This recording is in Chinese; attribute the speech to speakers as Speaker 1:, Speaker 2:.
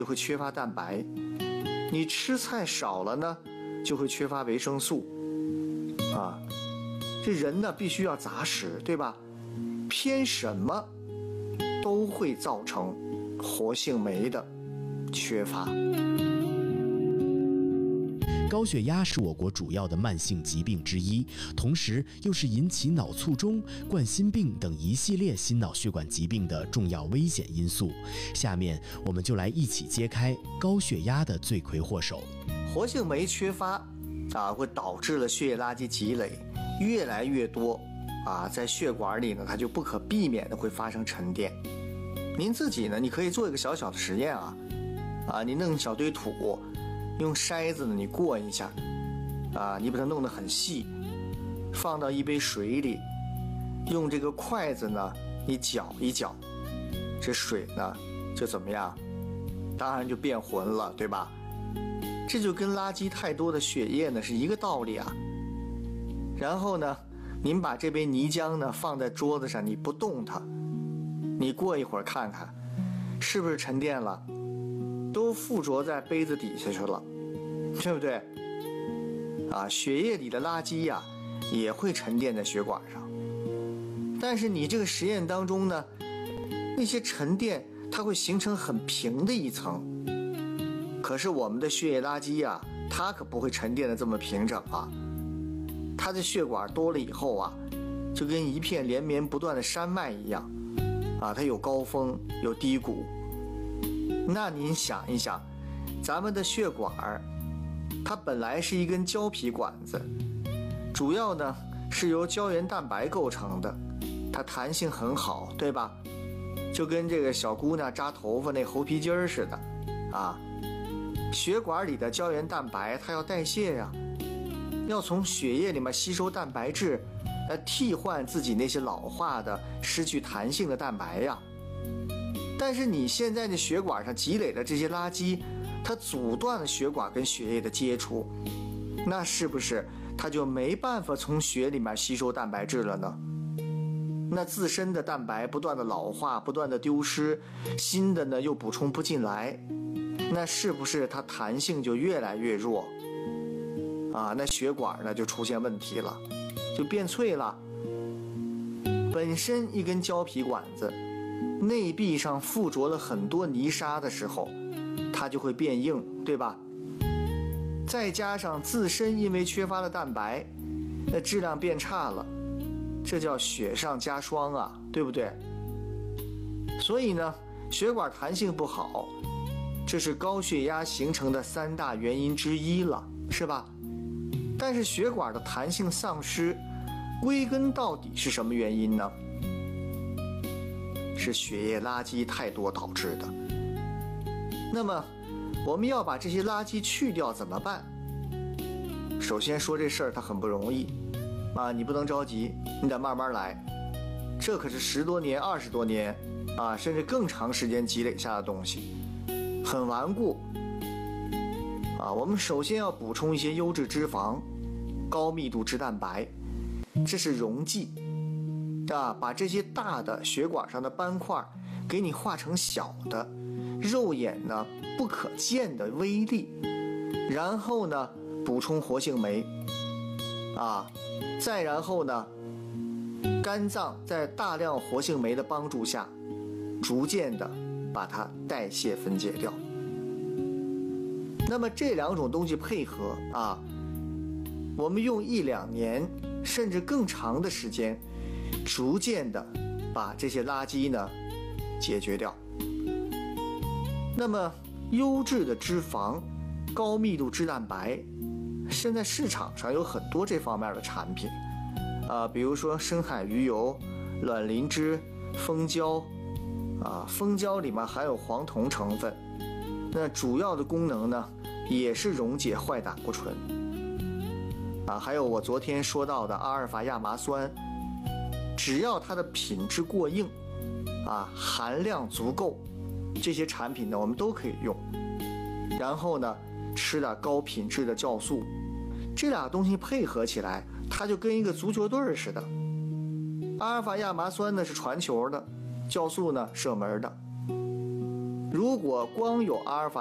Speaker 1: 就会缺乏蛋白，你吃菜少了呢，就会缺乏维生素啊。这人呢必须要杂食，对吧？偏什么都会造成活性酶的缺乏。
Speaker 2: 高血压是我国主要的慢性疾病之一，同时又是引起脑卒中、冠心病等一系列心脑血管疾病的重要危险因素。下面我们就来一起揭开高血压的罪魁祸首。
Speaker 1: 活性酶缺乏会导致了血液垃圾积累越来越多在血管里呢，它就不可避免的会发生沉淀。您自己呢，你可以做一个小小的实验你弄小堆土，用筛子呢你过一下你把它弄得很细，放到一杯水里，用这个筷子呢你搅一搅，这水呢就怎么样？当然就变浑了，对吧？这就跟垃圾太多的血液呢是一个道理啊。然后呢，您把这杯泥浆呢放在桌子上，你不动它，你过一会儿看看是不是沉淀了，都附着在杯子底下去了，对不对？血液里的垃圾也会沉淀在血管上。但是你这个实验当中呢，那些沉淀它会形成很平的一层，可是我们的血液垃圾它可不会沉淀的这么平整它的血管多了以后就跟一片连绵不断的山脉一样它有高峰有低谷。那您想一想，咱们的血管它本来是一根胶皮管子，主要呢是由胶原蛋白构成的，它弹性很好，对吧？就跟这个小姑娘扎头发那猴皮筋似的血管里的胶原蛋白它要代谢要从血液里面吸收蛋白质来替换自己那些老化的失去弹性的蛋白但是你现在的血管上积累的这些垃圾，它阻断了血管跟血液的接触，那是不是它就没办法从血里面吸收蛋白质了呢？那自身的蛋白不断的老化，不断的丢失，新的呢又补充不进来，那是不是它弹性就越来越弱那血管呢就出现问题了，就变脆了。本身一根胶皮管子内壁上附着了很多泥沙的时候，它就会变硬，对吧？再加上自身因为缺乏了蛋白，那质量变差了，这叫雪上加霜对不对？所以呢，血管弹性不好，这是高血压形成的3大原因之一了，是吧？但是血管的弹性丧失，归根到底是什么原因呢？是血液垃圾太多导致的。那么我们要把这些垃圾去掉怎么办？首先说这事儿它很不容易你不能着急，你得慢慢来，这可是10多年20多年甚至更长时间积累下的东西，很顽固我们首先要补充一些优质脂肪、高密度脂蛋白，这是溶剂把这些大的血管上的斑块给你化成小的，肉眼呢不可见的微粒，然后呢补充活性酶再然后呢肝脏在大量活性酶的帮助下逐渐的把它代谢分解掉。那么这2种东西配合我们用1-2年甚至更长的时间，逐渐的把这些垃圾呢解决掉。那么优质的脂肪、高密度脂蛋白，现在市场上有很多这方面的产品比如说深海鱼油、卵磷脂、蜂胶蜂胶里面含有黄酮成分，那主要的功能呢也是溶解坏胆固醇还有我昨天说到的阿尔法亚麻酸，只要它的品质过硬含量足够，这些产品呢我们都可以用。然后呢吃点高品质的酵素，这俩东西配合起来，它就跟一个足球队似的。阿尔法亚麻酸呢是传球的，酵素呢射门的。 如果光有阿尔法